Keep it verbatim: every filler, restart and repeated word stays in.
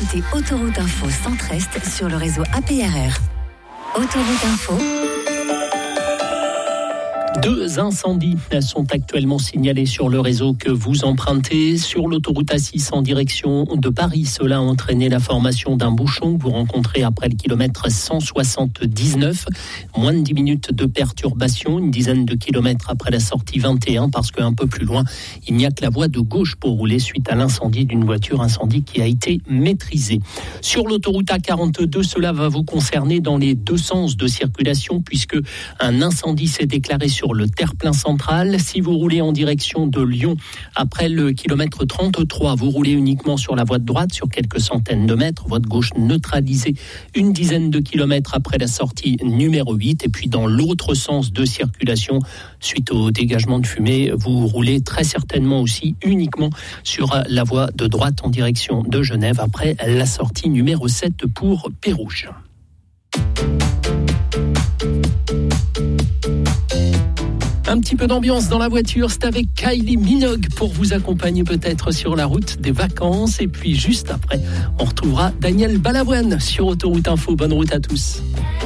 écoutez Autoroute Info Centre-Est sur le réseau A P R R. Autoroute Info. Deux incendies sont actuellement signalés sur le réseau que vous empruntez. Sur l'autoroute A six en direction de Paris, cela a entraîné la formation d'un bouchon que vous rencontrez après le kilomètre cent soixante-dix-neuf. Moins de dix minutes de perturbation, une dizaine de kilomètres après la sortie vingt et un, parce qu'un peu plus loin, il n'y a que la voie de gauche pour rouler suite à l'incendie d'une voiture, incendie qui a été maîtrisé. Sur l'autoroute A quarante-deux, cela va vous concerner dans les deux sens de circulation, puisque un incendie s'est déclaré sur le terre-plein central. Si vous roulez en direction de Lyon, après le kilomètre trente-trois, vous roulez uniquement sur la voie de droite, sur quelques centaines de mètres, voie de gauche neutralisée, une dizaine de kilomètres après la sortie numéro huit. Et puis dans l'autre sens de circulation, suite au dégagement de fumée, vous roulez très certainement aussi uniquement sur la voie de droite en direction de Genève, après la sortie numéro sept pour Pérouge. Un petit peu d'ambiance dans la voiture, c'est avec Kylie Minogue pour vous accompagner peut-être sur la route des vacances. Et puis juste après, on retrouvera Daniel Balavoine sur Autoroute Info. Bonne route à tous.